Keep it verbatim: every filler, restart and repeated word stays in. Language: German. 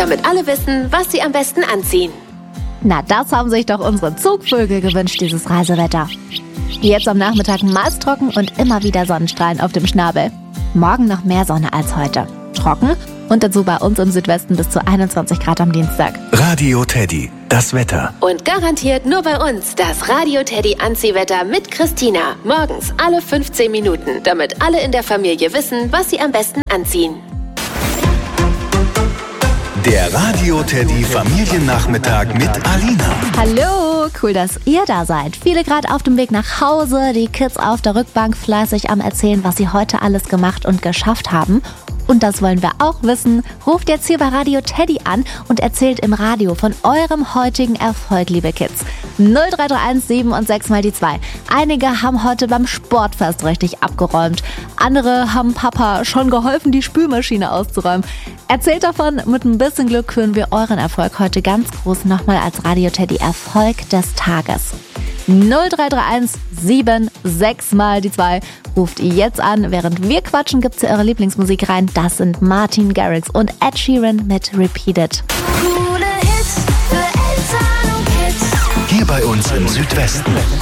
damit alle wissen, was sie am besten anziehen. Na, das haben sich doch unsere Zugvögel gewünscht, dieses Reisewetter. Jetzt am Nachmittag meist trocken und immer wieder Sonnenstrahlen auf dem Schnabel. Morgen noch mehr Sonne als heute. Trocken und dazu bei uns im Südwesten bis zu einundzwanzig Grad am Dienstag. Radio Teddy, das Wetter. Und garantiert nur bei uns das Radio Teddy Anziehwetter mit Christina. Morgens alle fünfzehn Minuten, damit alle in der Familie wissen, was sie am besten anziehen. Der Radio Teddy Familiennachmittag mit Alina. Hallo, cool, dass ihr da seid. Viele gerade auf dem Weg nach Hause, die Kids auf der Rückbank fleißig am Erzählen, was sie heute alles gemacht und geschafft haben. Und das wollen wir auch wissen. Ruft jetzt hier bei Radio Teddy an und erzählt im Radio von eurem heutigen Erfolg, liebe Kids. null drei drei eins sieben und sechs mal die zwei. Einige haben heute beim Sportfest richtig abgeräumt. Andere haben Papa schon geholfen, die Spülmaschine auszuräumen. Erzählt davon, mit ein bisschen Glück hören wir euren Erfolg heute ganz groß nochmal als Radio Teddy Erfolg des Tages. null drei drei eins sieben sechs mal die zwei. Ruft ihr jetzt an. Während wir quatschen, gibt's hier eure Lieblingsmusik rein. Das sind Martin Garrix und Ed Sheeran mit Repeated. Hier bei uns im Südwesten.